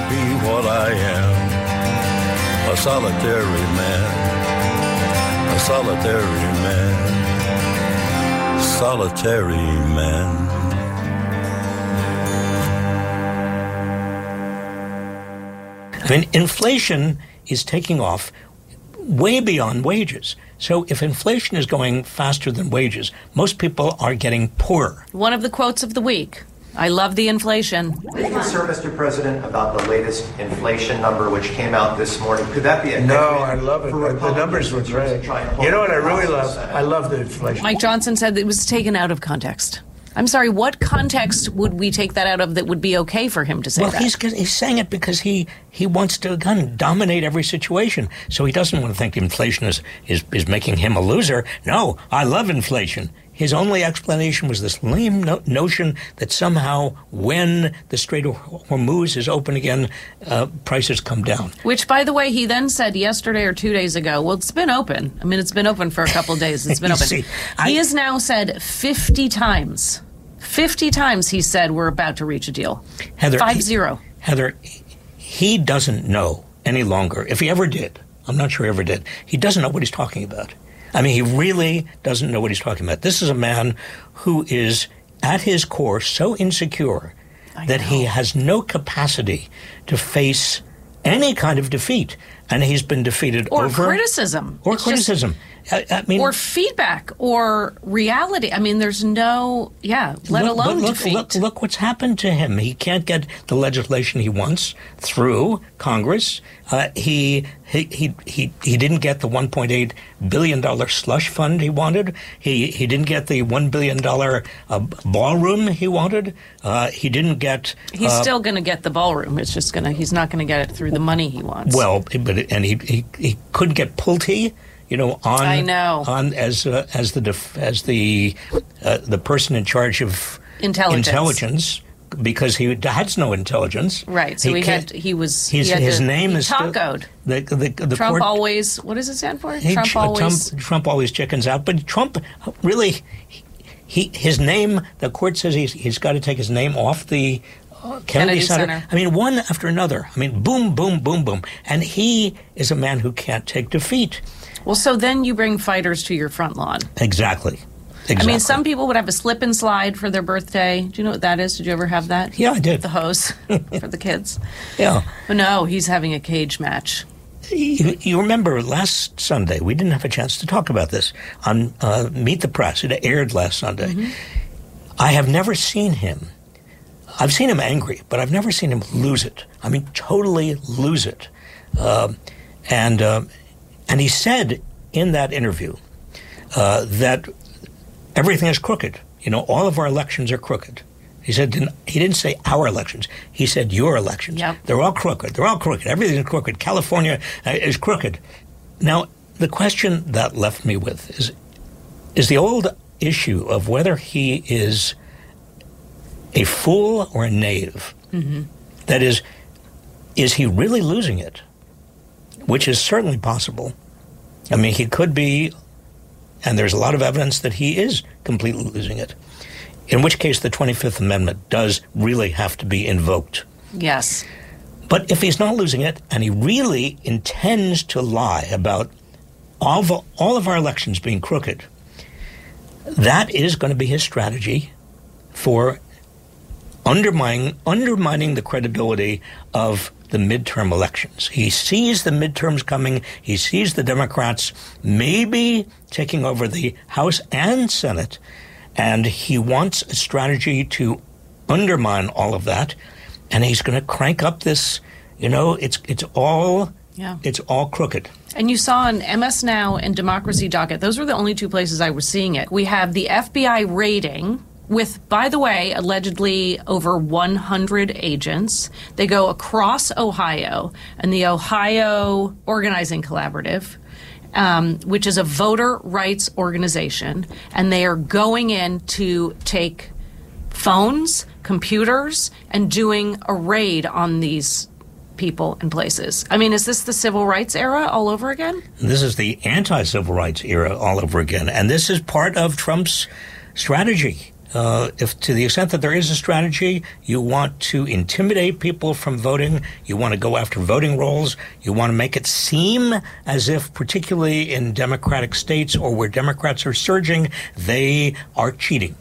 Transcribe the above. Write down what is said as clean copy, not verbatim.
be what I am, a solitary man, a solitary man, solitary man. I mean, inflation is taking off way beyond wages. So if inflation is going faster than wages, most people are getting poorer. One of the quotes of the week. I love the inflation. Are you concerned, Mr. President, about the latest inflation number which came out this morning? Could that be a No, I love it. The numbers were great. You know what I really love? I love the inflation. Mike Johnson said it was taken out of context. I'm sorry, what context would we take that out of that would be okay for him to say that? Well, he's saying it because he wants to, again, dominate every situation. So he doesn't want to think inflation is making him a loser. No, I love inflation. His only explanation was this lame notion that somehow when the Strait of Hormuz is open again, prices come down. Which, by the way, he then said yesterday or 2 days ago, well, it's been open. I mean, it's been open for a couple of days. It's been open. See, he has now said 50 times. 50 times he said we're about to reach a deal. Heather, 5-0. Heather, he doesn't know any longer. If he ever did, I'm not sure he ever did, he doesn't know what he's talking about. I mean, he really doesn't know what he's talking about. This is a man who is, at his core, so insecure that he has no capacity to face any kind of defeat. And he's been defeated or criticism. Or criticism. I mean, or feedback or reality. I mean, there's no, let alone defeat. Look what's happened to him. He can't get the legislation he wants through Congress. He didn't get the $1.8 billion slush fund he wanted. He didn't get the $1 billion ballroom he wanted. He didn't get... He's still going to get the ballroom. It's just he's not going to get it through the money he wants. Well, and he couldn't get Pulte, on as the person in charge of intelligence. Because he has no intelligence. Right. So his name is tacoed. The Trump court, always, what does it stand for? Trump always chickens out. But Trump really, his name, the court says he's got to take his name off the Kennedy Center. I mean, one after another. I mean, boom, boom, boom, boom. And he is a man who can't take defeat. Well, so then you bring fighters to your front lawn. Exactly. I mean, some people would have a slip and slide for their birthday. Do you know what that is? Did you ever have that? Yeah, I did. The hose for the kids. Yeah. But no, he's having a cage match. You remember last Sunday, we didn't have a chance to talk about this on Meet the Press. It aired last Sunday. Mm-hmm. I have never seen him. I've seen him angry, but I've never seen him lose it. I mean, totally lose it. And he said in that interview that everything is crooked. All of our elections are crooked. He said, he didn't say our elections. He said your elections. Yep. They're all crooked. They're all crooked. Everything's crooked. California is crooked. Now, the question that left me with is the old issue of whether he is a fool or a knave. Mm-hmm. That is he really losing it? Which is certainly possible. I mean, he could be, and there's a lot of evidence that he is completely losing it. In which case, the 25th Amendment does really have to be invoked. Yes. But if he's not losing it, and he really intends to lie about all of our elections being crooked, that is going to be his strategy for undermining the credibility of the midterm elections. He sees the midterms coming. He sees the Democrats maybe taking over the House and Senate, and he wants a strategy to undermine all of that. And he's going to crank up this. It's all crooked. And you saw on MS Now and Democracy Docket, those were the only two places I was seeing it. We have the FBI raiding with, by the way, allegedly over 100 agents. They go across Ohio, and the Ohio Organizing Collaborative, which is a voter rights organization, and they are going in to take phones, computers, and doing a raid on these people and places. I mean, is this the civil rights era all over again? This is the anti-civil rights era all over again, and this is part of Trump's strategy. if to the extent that there is a strategy, you want to intimidate people from voting, you want to go after voting rolls, you want to make it seem as if, particularly in Democratic states or where Democrats are surging, they are cheating.